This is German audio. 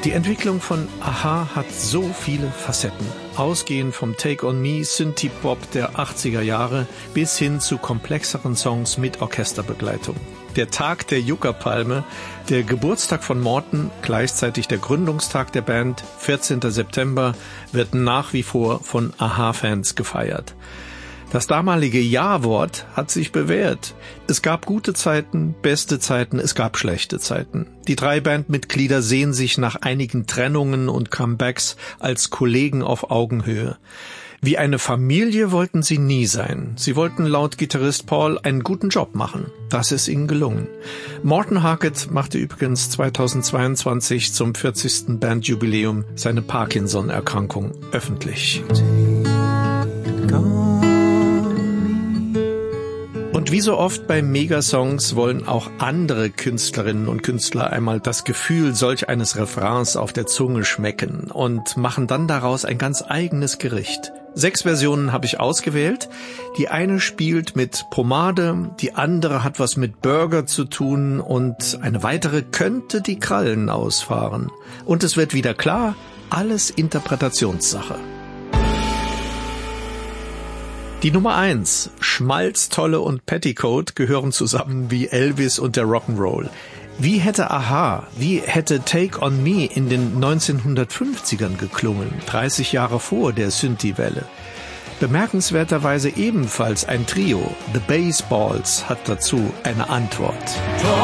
Die Entwicklung von a-ha hat so viele Facetten. Ausgehend vom Take on Me Synthie-Pop der 80er Jahre bis hin zu komplexeren Songs mit Orchesterbegleitung. Der Tag der Yucca-Palme, der Geburtstag von Morten, gleichzeitig der Gründungstag der Band, 14. September, wird nach wie vor von a-ha-Fans gefeiert. Das damalige Ja-Wort hat sich bewährt. Es gab gute Zeiten, beste Zeiten, es gab schlechte Zeiten. Die 3 Bandmitglieder sehen sich nach einigen Trennungen und Comebacks als Kollegen auf Augenhöhe. Wie eine Familie wollten sie nie sein. Sie wollten laut Gitarrist Paul einen guten Job machen. Das ist ihnen gelungen. Morten Harket machte übrigens 2022 zum 40. Bandjubiläum seine Parkinson-Erkrankung öffentlich. Und wie so oft bei Megasongs wollen auch andere Künstlerinnen und Künstler einmal das Gefühl solch eines Refrains auf der Zunge schmecken und machen dann daraus ein ganz eigenes Gericht. 6 Versionen habe ich ausgewählt. Die eine spielt mit Pomade, die andere hat was mit Burger zu tun und eine weitere könnte die Krallen ausfahren. Und es wird wieder klar, alles Interpretationssache. Die Nummer 1, Schmalz, Tolle und Petticoat gehören zusammen wie Elvis und der Rock'n'Roll. Wie hätte a-ha, wie hätte Take on Me in den 1950ern geklungen, 30 Jahre vor der Synthie-Welle? Bemerkenswerterweise ebenfalls ein Trio, The Baseballs, hat dazu eine Antwort.